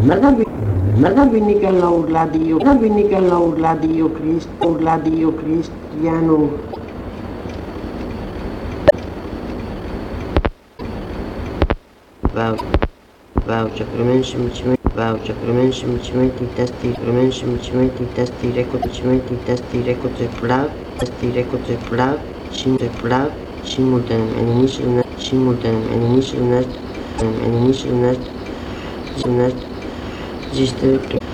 Laudio Cristiano. Voucher Prementimenti Testi Record Cloud Simultaneum and initial nest register